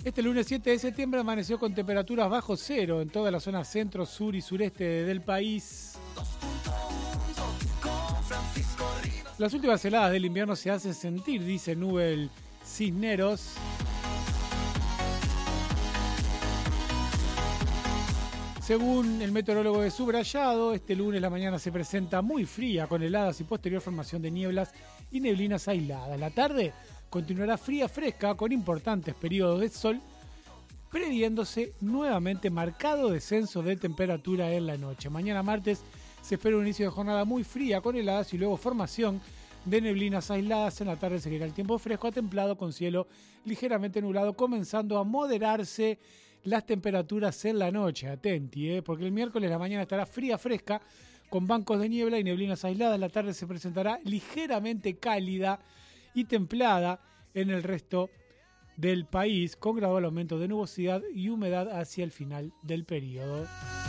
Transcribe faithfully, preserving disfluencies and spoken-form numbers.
Este lunes siete de septiembre amaneció con temperaturas bajo cero en toda la zona centro, sur y sureste del país. Las últimas heladas del invierno se hacen sentir, dice Nubel Cisneros. Según el meteorólogo de Subrayado, este lunes la mañana se presenta muy fría con heladas y posterior formación de nieblas y neblinas aisladas. La tarde continuará fría fresca con importantes periodos de sol, previéndose nuevamente marcado descenso de temperatura en la noche. Mañana martes se espera un inicio de jornada muy fría con heladas y luego formación de neblinas aisladas. En la tarde seguirá el tiempo fresco a templado con cielo ligeramente nublado, comenzando a moderarse las temperaturas en la noche. Atenti, ¿eh? Porque el miércoles la mañana estará fría fresca con bancos de niebla y neblinas aisladas. La tarde se presentará ligeramente cálida y templada en el resto del país, con gradual aumento de nubosidad y humedad hacia el final del periodo.